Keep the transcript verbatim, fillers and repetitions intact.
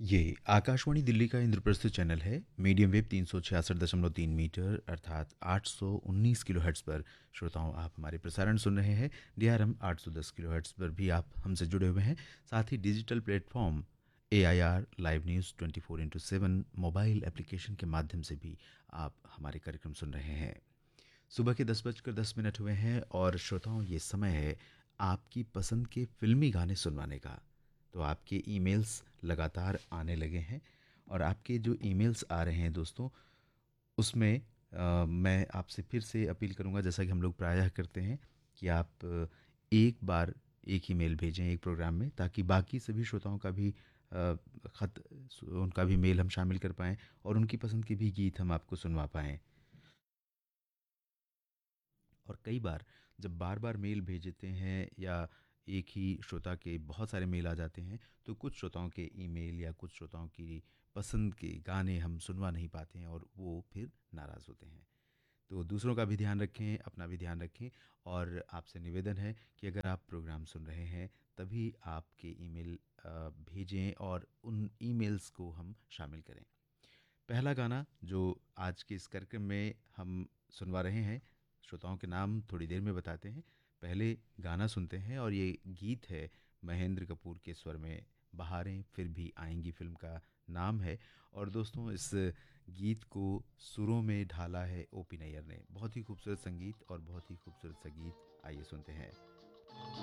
ये आकाशवाणी दिल्ली का इंद्रप्रस्थ चैनल है। मीडियम वेव तीन सौ छियासठ दशमलव तीन मीटर अर्थात आठ सौ उन्नीस किलो हर्ट्ज़ पर श्रोताओं आप हमारे प्रसारण सुन रहे हैं। डी आर एम आठ सौ दस किलो हर्ट्ज़ पर भी आप हमसे जुड़े हुए हैं। साथ ही digital platform A I R live news twenty four into seven mobile application के माध्यम से भी आप हमारे कार्यक्रम सुन रहे हैं। सुबह के दस बजकर दस मिनट हुए हैं और श्रोताओं ये समय है आपकी पसंद के फिल्मी गाने सुनवाने का। तो आपके ईमेल्स लगातार आने लगे हैं और आपके जो ईमेल्स आ रहे हैं दोस्तों उसमें अ, मैं आपसे फिर से अपील करूंगा, जैसा कि हम लोग प्रायः करते हैं, कि आप अ, एक बार एक ही मेल भेजें एक प्रोग्राम में, ताकि बाकी सभी श्रोताओं का भी अ, खत उनका भी मेल हम शामिल कर पाएँ और उनकी पसंद के भी गीत हम आपको सुनवा पाएँ। और कई बार जब बार बार मेल भेजते हैं या एक ही श्रोता के बहुत सारे मेल आ जाते हैं, तो कुछ श्रोताओं के ईमेल या कुछ श्रोताओं की पसंद के गाने हम सुनवा नहीं पाते हैं और वो फिर नाराज़ होते हैं। तो दूसरों का भी ध्यान रखें, अपना भी ध्यान रखें। और आपसे निवेदन है कि अगर आप प्रोग्राम सुन रहे हैं तभी आपके ईमेल अ, भेजें और उन ईमेल्स को हम शामिल करें। पहला गाना जो आज के इस कार्यक्रम में हम सुनवा रहे हैं, श्रोताओं के नाम थोड़ी देर में बताते हैं। पहले गाना सुनते हैं और ये गीत है महेंद्र कपूर के स्वर में, बहारें फिर भी आएंगी फिल्म का नाम है। और दोस्तों इस गीत को सुरों में ढाला है ओ पी नैयर ने। बहुत ही खूबसूरत संगीत और बहुत ही खूबसूरत सा गीत, आइए सुनते हैं।